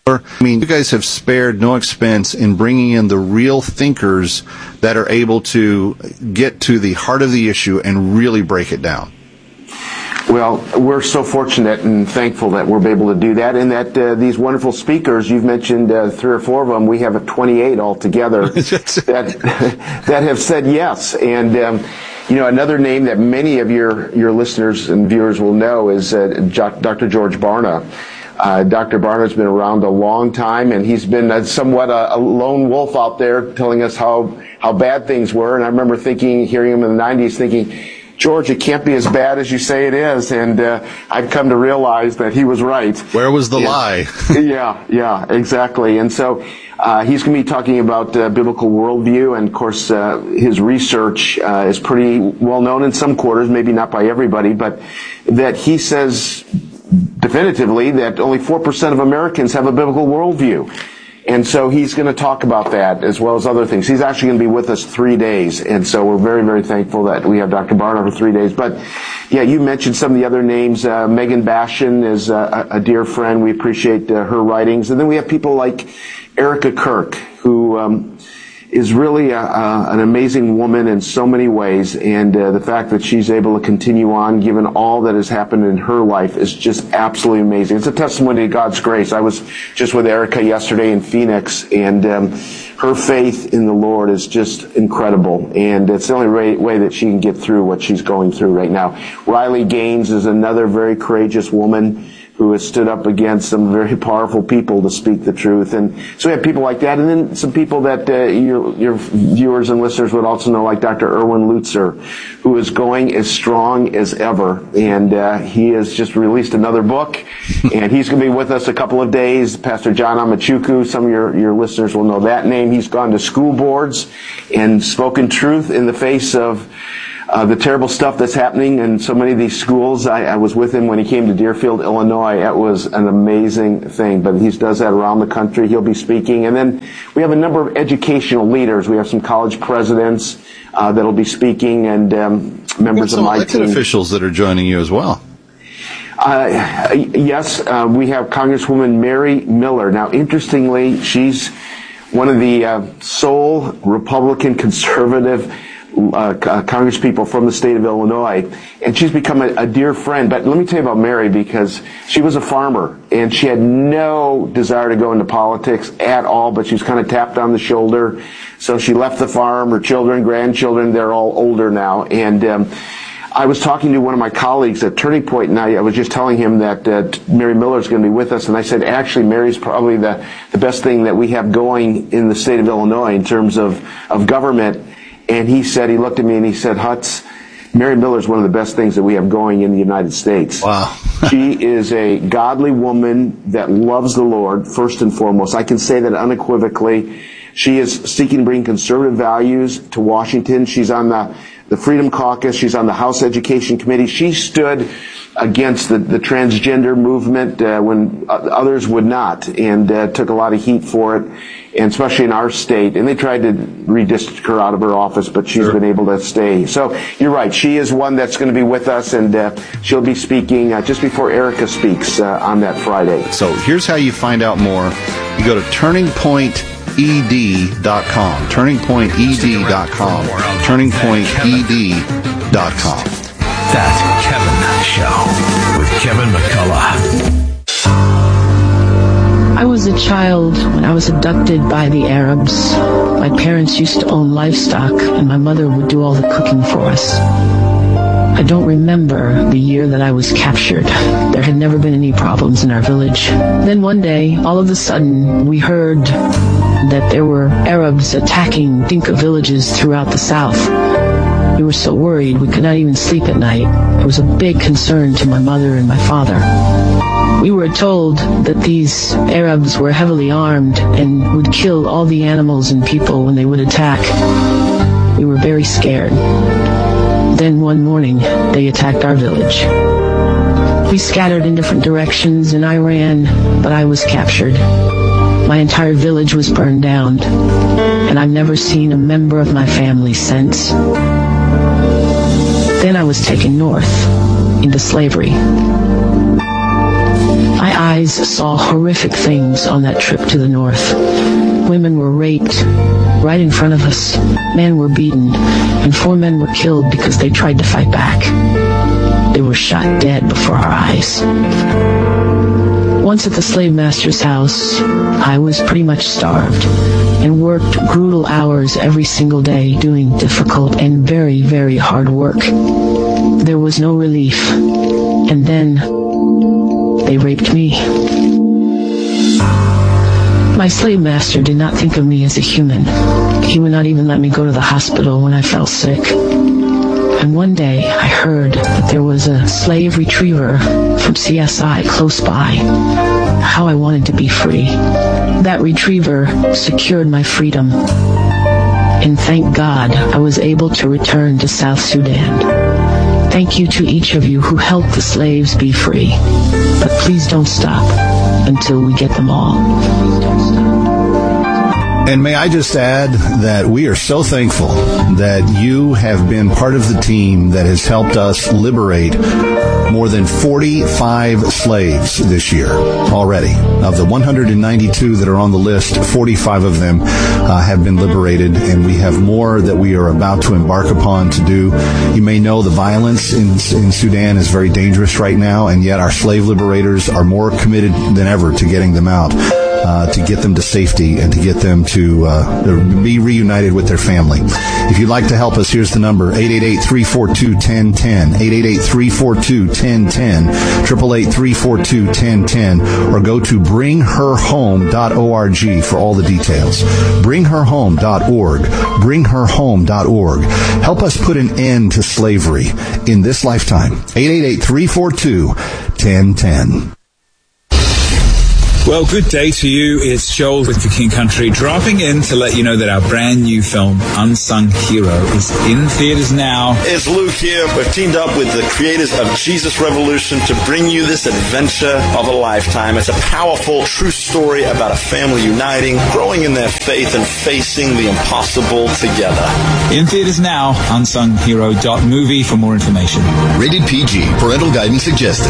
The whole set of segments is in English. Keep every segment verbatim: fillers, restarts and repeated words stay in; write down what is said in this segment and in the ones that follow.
I mean, you guys have spared no expense in bringing in the real thinkers that are able to get to the heart of the issue and really break it down. Well, we're so fortunate and thankful that we're able to do that, and that uh, these wonderful speakers, you've mentioned uh, three or four of them, we have twenty-eight altogether that that have said yes. And um, you know, another name that many of your, your listeners and viewers will know is uh, Doctor George Barna. Uh, Doctor Barna's been around a long time, and he's been uh, somewhat a, a lone wolf out there telling us how, how bad things were. And I remember thinking, hearing him in the nineties, thinking, George, it can't be as bad as you say it is. And uh, I've come to realize that he was right. Where was the and, lie? yeah, yeah, exactly. And so uh, he's going to be talking about uh, biblical worldview. And, of course, uh, his research uh, is pretty well known in some quarters, maybe not by everybody, but that he says definitively that only four percent of Americans have a biblical worldview. And so he's going to talk about that as well as other things. He's actually going to be with us three days. And so we're very, very thankful that we have Doctor Barna for three days. But, yeah, you mentioned some of the other names. Uh, Megan Bashan is uh, a dear friend. We appreciate uh, her writings. And then we have people like Erica Kirk, who um, is really a, a, an amazing woman in so many ways. And uh, the fact that she's able to continue on, given all that has happened in her life, is just absolutely amazing. It's a testimony to God's grace. I was just with Erica yesterday in Phoenix, and um, her faith in the Lord is just incredible. And it's the only way, way that she can get through what she's going through right now. Riley Gaines is another very courageous woman who has stood up against some very powerful people to speak the truth. And so we have people like that, and then some people that uh, your, your viewers and listeners would also know, like Doctor Erwin Lutzer, who is going as strong as ever. And uh, he has just released another book, and he's going to be with us a couple of days. Pastor John Amachuku, some of your, your listeners will know that name. He's gone to school boards and spoken truth in the face of Uh, the terrible stuff that's happening in so many of these schools. I, I was with him when he came to Deerfield, Illinois. It was an amazing thing, but he does that around the country. He'll be speaking. And then we have a number of educational leaders. We have some college presidents uh, that'll be speaking, and um, members of my elected team. Officials that are joining you as well. Uh, yes, uh, we have Congresswoman Mary Miller. Now, interestingly, she's one of the uh, sole Republican conservative Uh, congresspeople from the state of Illinois, and she's become a, a dear friend. But let me tell you about Mary, because she was a farmer, and she had no desire to go into politics at all, but she was kind of tapped on the shoulder. So she left the farm. Her children, grandchildren, they're all older now. And um, I was talking to one of my colleagues at Turning Point, and I, I was just telling him that uh, Mary Miller is going to be with us. And I said, actually, Mary's probably the, the best thing that we have going in the state of Illinois in terms of, of government. And he said, he looked at me and he said, Hutz, Mary Miller is one of the best things that we have going in the United States. Wow. She is a godly woman that loves the Lord, first and foremost. I can say that unequivocally. She is seeking to bring conservative values to Washington. She's on the, the Freedom Caucus. She's on the House Education Committee. She stood against the, the transgender movement uh, when others would not, and uh, took a lot of heat for it, and especially in our state. And they tried to redistrict her out of her office, but she's sure. been able to stay. So you're right. She is one that's going to be with us, and uh, she'll be speaking uh, just before Erica speaks uh, on that Friday. So here's how you find out more. You go to turning point e d dot com. turning point e d dot com. turning point e d dot com. That Kevin Show with Kevin McCullough. I was a child when I was abducted by the Arabs. My parents used to own livestock, and my mother would do all the cooking for us. I don't remember the year that I was captured. There had never been any problems in our village. Then one day, all of a sudden, we heard that there were Arabs attacking Dinka villages throughout the South. We were so worried we could not even sleep at night. It was a big concern to my mother and my father. We were told that these Arabs were heavily armed and would kill all the animals and people when they would attack. We were very scared. Then one morning, they attacked our village. We scattered in different directions and I ran, but I was captured. My entire village was burned down, and I've never seen a member of my family since. Then I was taken north, into slavery. I eyes saw horrific things on that trip to the north. Women were raped right in front of us. Men were beaten, and four men were killed because they tried to fight back. They were shot dead before our eyes. Once at the slave master's house, I was pretty much starved and worked brutal hours every single day doing difficult and very, very hard work. There was no relief. And then they raped me. My slave master did not think of me as a human. He would not even let me go to the hospital when I fell sick. And one day I heard that there was a slave retriever from C S I close by. How I wanted to be free. That retriever secured my freedom. And thank God I was able to return to South Sudan. Thank you to each of you who helped the slaves be free. But please don't stop until we get them all. And may I just add that we are so thankful that you have been part of the team that has helped us liberate more than forty-five slaves this year already. Of the one hundred ninety-two that are on the list, forty-five of them uh, have been liberated, and we have more that we are about to embark upon to do. You may know the violence in, in Sudan is very dangerous right now, and yet our slave liberators are more committed than ever to getting them out. Uh, to get them to safety and to get them to uh, be reunited with their family. If you'd like to help us, here's the number, eight eight eight, three four two, one zero one zero, eight eight eight, three four two, one zero one zero, eight eight eight, three four two, one zero one zero, or go to bring her home dot org for all the details. bring her home dot org, bring her home dot org. Help us put an end to slavery in this lifetime. eight eight eight, three four two, one zero one zero. Well, good day to you. It's Joel with The King Country, dropping in to let you know that our brand new film, Unsung Hero, is in theaters now. It's Luke here. We've teamed up with the creators of Jesus Revolution to bring you this adventure of a lifetime. It's a powerful, true story about a family uniting, growing in their faith, and facing the impossible together. In theaters now, unsung hero dot movie for more information. Rated P G. Parental guidance suggested.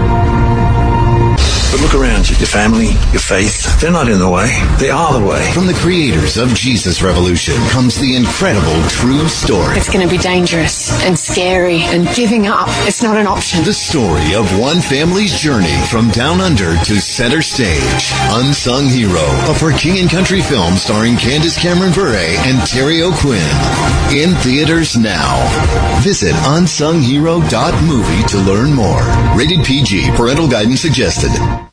But look around you. Your family, your faith, they're not in the way. They are the way. From the creators of Jesus Revolution comes the incredible true story. It's going to be dangerous and scary, and giving up, it's not an option. The story of one family's journey from down under to center stage. Unsung Hero, a For King and Country film starring Candace Cameron Bure and Terry O'Quinn. In theaters now. Visit unsung hero dot movie to learn more. Rated P G. Parental guidance suggested.